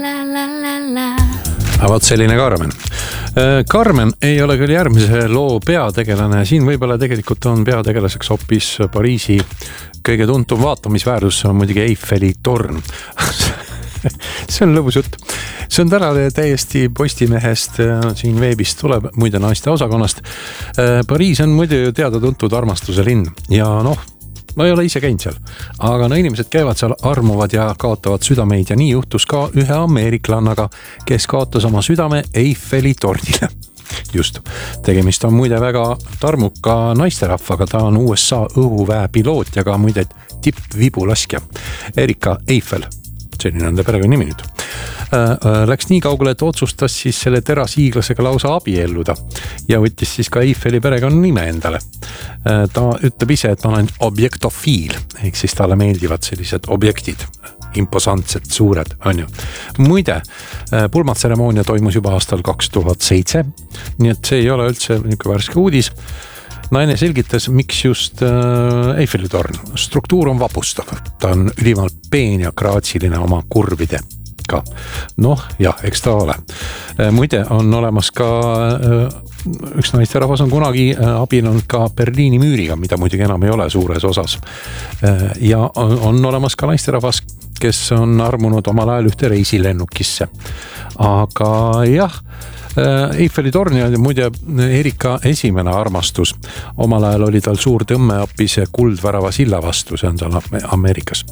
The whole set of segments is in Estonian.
Vaat selline Carmen. Carmen ei ole küll järgmise loo peategelane. Siin võibolla tegelikult on peategelaseks hoopis Pariisi kõige tuntum vaatamisväärsus, see on muidugi Eiffeli torn. See on lõbus jutt. See on täna täiesti Postimehest siin veebist tuleb, muide naiste osakonnast. Pariis on muidu teada tuntud armastuse linn ja ma ei ole ise käinud seal, aga inimesed käivad seal, armuvad ja kaotavad südameid ja nii juhtus ka ühe ameeriklannaga, kes kaotas oma südame Eiffeli tornile. Just, tegemist on muide väga tarmuka naisterahvaga, ta on USA õhuväe piloot ja ka muide tippvibulaskja Erika Eiffel, selline on ta perega nimi nüüd. Läks nii kaugele, et otsustas siis selle terasiiglasega lausa abielluda ja võttis siis ka Eiffeli perekonna nime endale. Ta ütleb ise, et ma olen objektofiil, ehk siis talle meeldivad sellised objektid, imposantsed, suured, on ju. Muide, pulmatseremoonia toimus juba aastal 2007, nii et see ei ole üldse niisugune värske uudis. Naine selgitas, miks just Eiffeli torn. Struktuur on vapustav, ta on ülimalt peen ja graatsiline oma kurvide ka. Jah, eks ta ole. Muide, on olemas ka üks naisterahvas on kunagi abiellunud ka Berliini müüriga, mida muidugi enam ei ole suures osas. Ja on olemas ka naisterahvas, kes on armunud omal ajal ühte reisilennukisse. Aga jah, Eiffeli torni on muide Erika esimene armastus. Omal ajal oli tal suur tõmme hoopis Kuldvärava silla vastu, see on seal Ameerikas.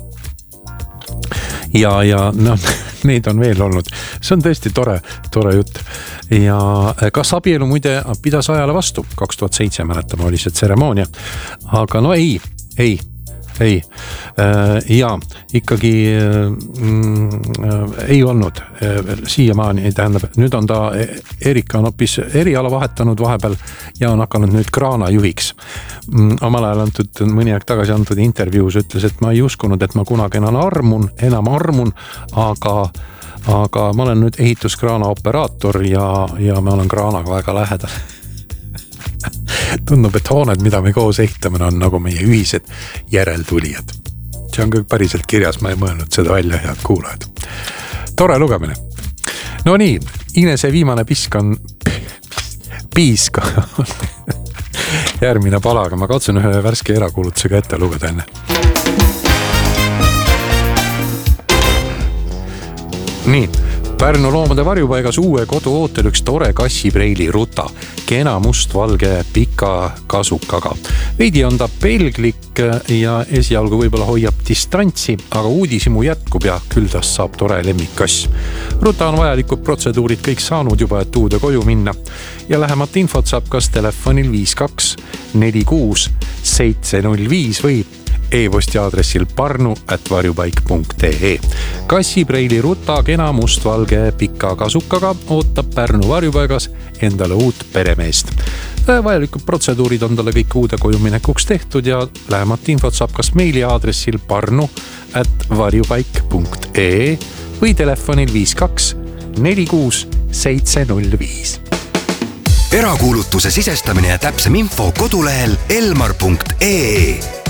Ja neid on veel olnud. See on tõesti tore jutt. Ja kas abielu muide pidas ajale vastu? 2007 mäletame oli see tseremoonia. Aga ei. Ja ikkagi ei olnud siiamaani, tähendab, nüüd on ta Erika on hoopis eriala vahetanud vahepeal ja on hakanud nüüd kraana juhiks. Omal ajal mõni aeg tagasi antud intervjuus ütles, et ma ei uskunud, et ma kunagi enam armun, aga ma olen nüüd ehituskraana operaator ja ma olen kraanaga väga lähedal. Tundub, et hooned, mida me koos ehitame, on nagu meie ühised järeltulijad. See on kõik päriselt kirjas, ma ei mõelnud seda välja, head kuulajad. Tore lugemine. No nii, Inese viimane piisk on järgmine pala, aga ma katsun ühe värske erakuulutusega ette lugeda enne. Nii, Pärnu loomade varjupaigas uue kodu ootel üks tore kassipreili Ruta, kena mustvalge pika kasukaga. Veidi on ta pelglik ja esialgu võibolla hoiab distantsi, aga uudisimu jätkub ja küll tast saab tore lemmikkass. Ruta on vajalikud protseduurid kõik saanud juba, et uude koju minna ja lähemat infot saab kas telefonil 52 46 705 või e-posti aadressil parnu@varjupaik.ee. Kassipreili Ruta kena mustvalge pika kasukaga ootab Pärnu varjupaigas endale uut peremeest. Vajalikud protseduurid on talle kõik uude koju minekuks tehtud ja lähemat infot saab kas meili aadressil parnu@varjupaik.ee või telefonil 52 46 705. Erakuulutuse sisestamine ja täpsem info kodulehel elmar.ee.